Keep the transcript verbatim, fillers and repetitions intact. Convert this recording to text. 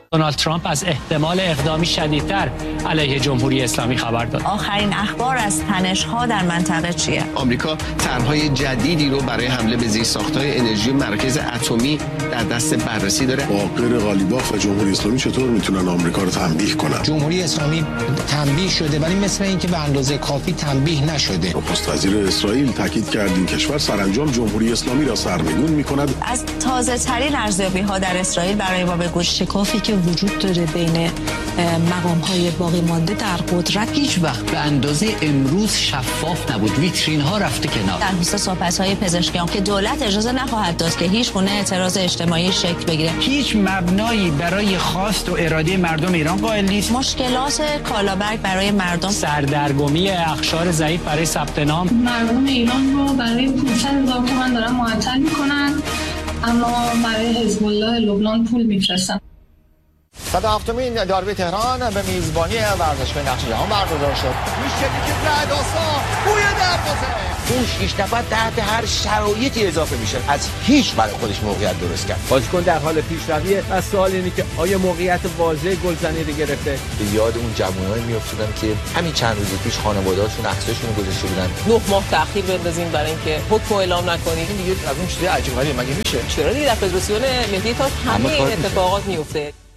دونالد ترامپ از احتمال اقدامی شدیدتر علیه جمهوری اسلامی خبر داد. آخرین اخبار از تنش‌ها در منطقه چیه؟ آمریکا طرح‌های جدیدی رو برای حمله به زیرساخت‌های انرژی مرکز اتمی در دست بررسی داره. باقر غالیباف و جمهوری اسلامی چطور میتونن آمریکا رو تنبیه کنن؟ جمهوری اسلامی تنبیه شده ولی مثل اینکه به اندازه کافی تنبیه نشده. نخست وزیر اسرائیل تاکید کرد این کشور سرانجام جمهوری اسلامی را سرنگون می‌کند. از تازه‌ترین ارزیابی‌ها در اسرائیل برای ما بگو. شکافی که وجود داره بین مقام‌های باقی مانده در قدرت هیچ وقت به اندازه امروز شفاف نبود. ویترین ها رفته کنار. در حوزه صحبت‌های پزشکیان که دولت اجازه نخواهد داد که هیچ گونه اعتراض اجتماعی شکل بگیره. هیچ مبنایی برای خواست و اراده مردم ایران قائل نیست. مشکلات کالابرگ برای مردم، سردرگمی اقشار ضعیف برای ثبت نام. مردم ایران رو برای پانصد هزار تومان دارن معطل می‌کنن، اما برای حزب الله لبنان پول می‌فرستن. صد و هفتمین داربی تهران به میزبانی ورزشگاه نقش جهان برگزار شد. میشه که رعدآسا بوی دروازه. اون شش نفر تحت هر شرایطی اضافه میشه. از هیچ برای خودش موقعیت درست کرد. بازیکن در حال پیشرویه و سوال اینه که آیا موقعیت واضح گلزنی رو گرفته؟ به یاد اون جوانایی میافتادن که همین چند روز پیش خانواده‌هاشون عکساشون رو گذاشته بودن. نه ماه تأخیر بندازیم برای اینکه حکم اعلام نکنید. این دیگه از اون چیز عجیب غریبه مگه میشه؟ چرا دیگه در فدراسیون ملی تا همه اتفاقات میفته.